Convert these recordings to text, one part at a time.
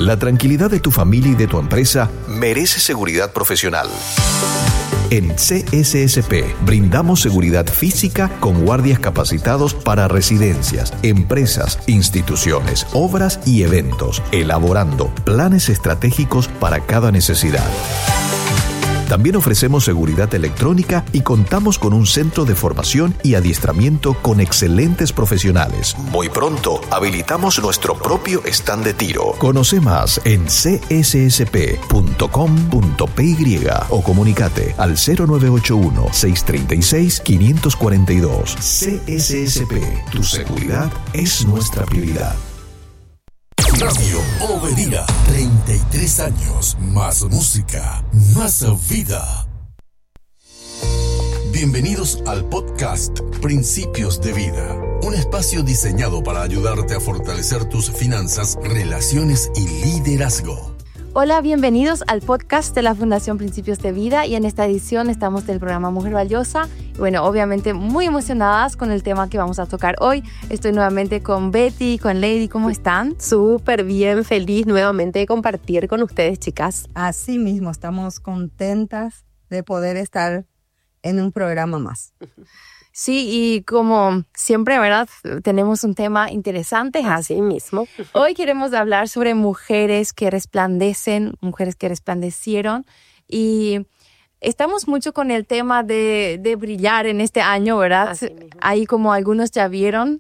La tranquilidad de tu familia y de tu empresa merece seguridad profesional. En CSSP brindamos seguridad física con guardias capacitados para residencias, empresas, instituciones, obras y eventos, elaborando planes estratégicos para cada necesidad. También ofrecemos seguridad electrónica y contamos con un centro de formación y adiestramiento con excelentes profesionales. Muy pronto habilitamos nuestro propio stand de tiro. Conoce más en cssp.com.py o comunícate al 0981-636-542. CSSP, tu seguridad es nuestra prioridad. Radio Obedía, 33 años, más música, más vida. Bienvenidos al podcast Principios de Vida, un espacio diseñado para ayudarte a fortalecer tus finanzas, relaciones y liderazgo. Hola, bienvenidos al podcast de la Fundación Principios de Vida, y en esta edición estamos del programa Mujer Valiosa. Y bueno, obviamente muy emocionadas con el tema que vamos a tocar hoy. Estoy nuevamente con Betty, con Lady. ¿Cómo están? Súper bien, feliz nuevamente de compartir con ustedes, chicas. Así mismo, estamos contentas de poder estar en un programa más. Sí, y como siempre, ¿verdad? Tenemos un tema interesante. Así mismo. Hoy queremos hablar sobre mujeres que resplandecen, mujeres que resplandecieron. Y estamos mucho con el tema de brillar en este año, ¿verdad? Ahí, como algunos ya vieron,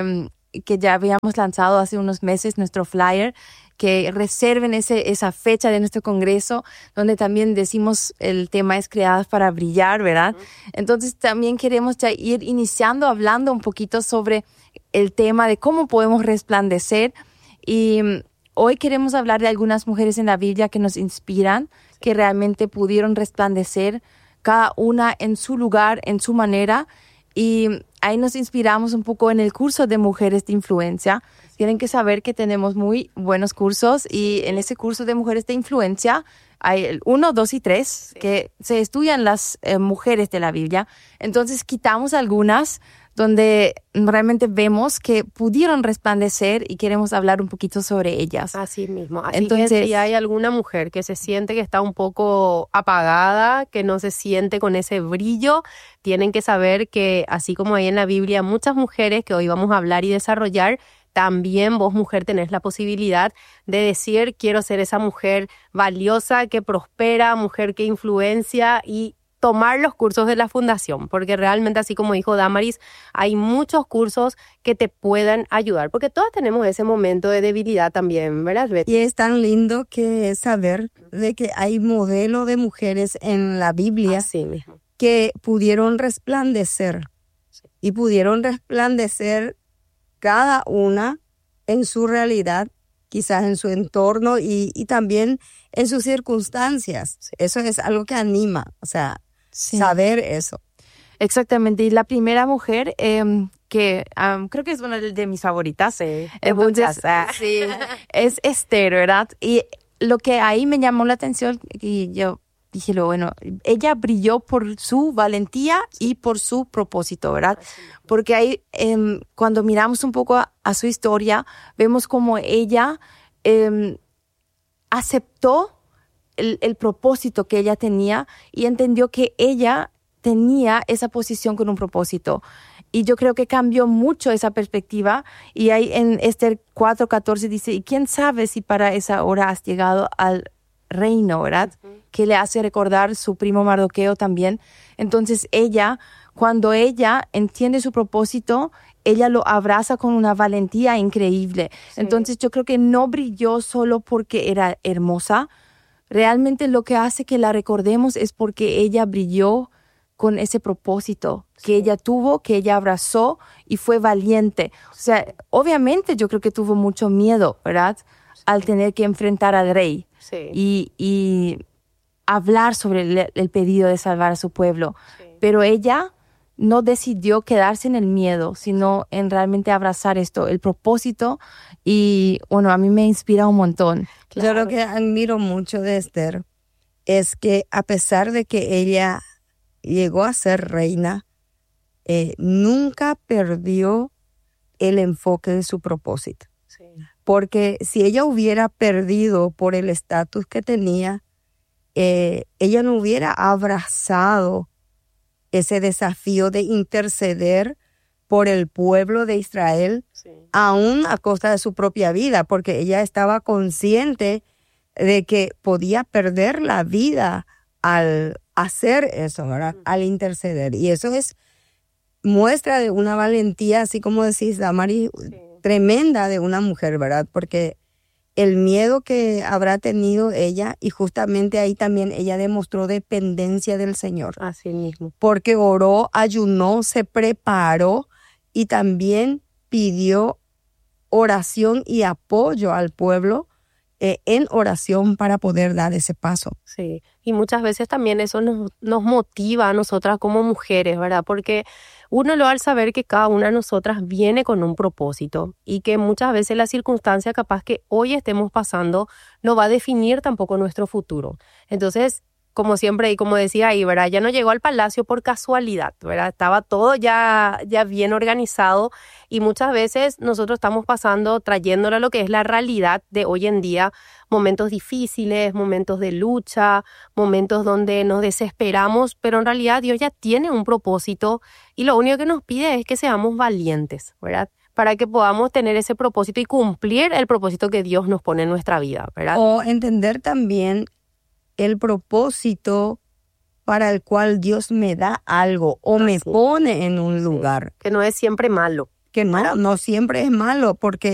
que ya habíamos lanzado hace unos meses nuestro flyer, que reserven esa fecha de nuestro congreso, donde también decimos el tema es creadas para brillar, ¿verdad? Entonces también queremos ya ir iniciando hablando un poquito sobre el tema de cómo podemos resplandecer. Y hoy queremos hablar de algunas mujeres en la Biblia que nos inspiran, que realmente pudieron resplandecer, cada una en su lugar, en su manera. Y ahí nos inspiramos un poco en el curso de Mujeres de Influencia. Tienen que saber que tenemos muy buenos cursos, y en ese curso de Mujeres de Influencia hay el 1, 2 y 3, que se estudian las mujeres de la Biblia. Entonces quitamos algunas donde realmente vemos que pudieron resplandecer y queremos hablar un poquito sobre ellas. Así mismo. Así entonces, que si hay alguna mujer que se siente que está un poco apagada, que no se siente con ese brillo, tienen que saber que así como hay en la Biblia muchas mujeres que hoy vamos a hablar y desarrollar, también vos, mujer, tenés la posibilidad de decir: quiero ser esa mujer valiosa, que prospera, mujer que influencia, y tomar los cursos de la Fundación, porque realmente, así como dijo Damaris, hay muchos cursos que te puedan ayudar, porque todas tenemos ese momento de debilidad también, ¿verdad, Betty? Y es tan lindo que saber de que hay modelos de mujeres en la Biblia que pudieron resplandecer, y pudieron resplandecer cada una en su realidad, quizás en su entorno y también en sus circunstancias. Eso es algo que anima, o sea, saber eso. Exactamente. Y la primera mujer que creo que es una de mis favoritas. Sí, sí, es Esther, ¿verdad? Y lo que ahí me llamó la atención, y yo dije, bueno, ella brilló por su valentía y por su propósito, ¿verdad? Porque ahí, cuando miramos un poco a su historia, vemos como ella aceptó el propósito que ella tenía y entendió que ella tenía esa posición con un propósito. Y yo creo que cambió mucho esa perspectiva. Y ahí en Esther 4:14 dice: y quién sabe si para esa hora has llegado al reino, ¿verdad? Que le hace recordar su primo Mardoqueo también. Entonces ella, cuando ella entiende su propósito, ella lo abraza con una valentía increíble. Entonces yo creo que no brilló solo porque era hermosa. Realmente lo que hace que la recordemos es porque ella brilló con ese propósito que ella tuvo, que ella abrazó y fue valiente. O sea, obviamente yo creo que tuvo mucho miedo, ¿verdad? Al tener que enfrentar al rey. Y hablar sobre el pedido de salvar a su pueblo. Pero ella no decidió quedarse en el miedo, sino en realmente abrazar esto, el propósito. Y bueno, a mí me inspira un montón. Claro. Yo lo que admiro mucho de Esther es que, a pesar de que ella llegó a ser reina, nunca perdió el enfoque de su propósito. porque si ella hubiera perdido por el estatus que tenía, ella no hubiera abrazado ese desafío de interceder por el pueblo de Israel, aún a costa de su propia vida, porque ella estaba consciente de que podía perder la vida al hacer eso, ¿verdad? Al interceder. Y eso es muestra de una valentía, así como decís, Damaris, tremenda de una mujer, ¿verdad? Porque el miedo que habrá tenido ella, y justamente ahí también ella demostró dependencia del Señor. Así mismo. Porque oró, ayunó, se preparó y también pidió oración y apoyo al pueblo en oración para poder dar ese paso. Sí, y muchas veces también eso nos motiva a nosotras como mujeres, ¿verdad? Porque uno lo al saber que cada una de nosotras viene con un propósito y que muchas veces la circunstancia capaz que hoy estemos pasando no va a definir tampoco nuestro futuro. Entonces, como siempre y como decía ahí, ¿verdad? Ya no llegó al palacio por casualidad, ¿verdad? Estaba todo ya bien organizado y muchas veces nosotros estamos pasando, trayéndolo a lo que es la realidad de hoy en día, momentos difíciles, momentos de lucha, momentos donde nos desesperamos, pero en realidad Dios ya tiene un propósito y lo único que nos pide es que seamos valientes, ¿verdad? Para que podamos tener ese propósito y cumplir el propósito que Dios nos pone en nuestra vida, ¿verdad? O entender también el propósito para el cual Dios me da algo o me pone en un lugar. Que no es siempre malo. Que no siempre es malo, porque